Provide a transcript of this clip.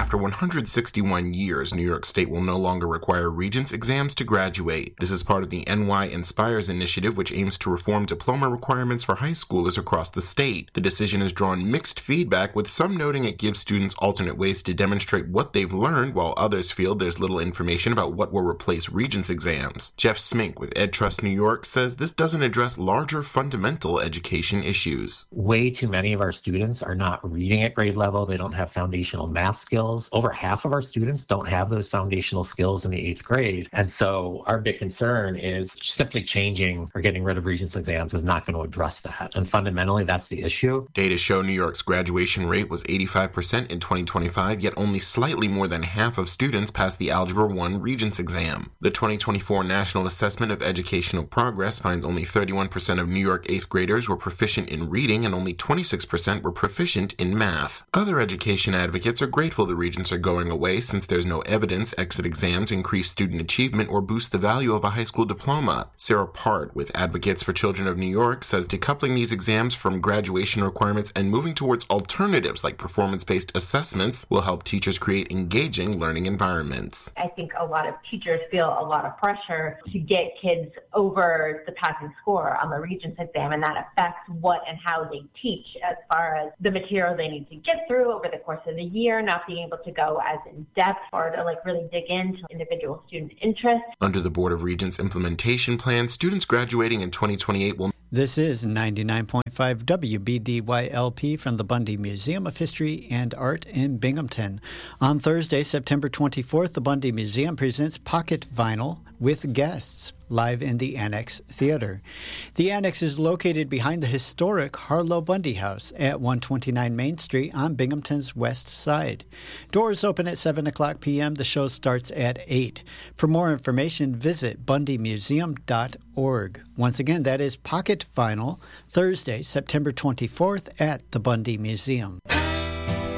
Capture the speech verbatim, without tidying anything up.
After one hundred sixty-one years, New York State will no longer require Regents exams to graduate. This is part of the N Y Inspires initiative, which aims to reform diploma requirements for high schoolers across the state. The decision has drawn mixed feedback, with some noting it gives students alternate ways to demonstrate what they've learned, while others feel there's little information about what will replace Regents exams. Jeff Smink with EdTrust New York says this doesn't address larger fundamental education issues. Way too many of our students are not reading at grade level. They don't have foundational math skills. Over half of our students don't have those foundational skills in the eighth grade. And so our big concern is simply changing or getting rid of Regents exams is not going to address that. And fundamentally, that's the issue. Data show New York's graduation rate was eighty-five percent in twenty twenty-five, yet only slightly more than half of students passed the Algebra one Regents exam. The twenty twenty-four National Assessment of Educational Progress finds only thirty-one percent of New York eighth graders were proficient in reading and only twenty-six percent were proficient in math. Other education advocates are grateful the Regents are going away, since there's no evidence exit exams increase student achievement or boost the value of a high school diploma. Sarah Part with Advocates for Children of New York says decoupling these exams from graduation requirements and moving towards alternatives like performance-based assessments will help teachers create engaging learning environments. I think a lot of teachers feel a lot of pressure to get kids over the passing score on the Regents exam, and that affects what and how they teach as far as the material they need to get through over the course of the year, not being able to go as in depth or to like really dig into individual student interests. Under the Board of Regents implementation plan, students graduating in twenty twenty-eight will... This is ninety-nine point five W B D Y L P from the Bundy Museum of History and Art in Binghamton. On Thursday, September twenty-fourth, the Bundy Museum presents Pocket Vinyl with guests live in the Annex Theater. The Annex is located behind the historic Harlow Bundy House at one twenty-nine Main Street on Binghamton's west side. Doors open at seven o'clock p.m. The show starts at eight. For more information, visit bundy museum dot org. Once again, that is Pocket Vinyl, Thursday, September twenty-fourth at the Bundy Museum.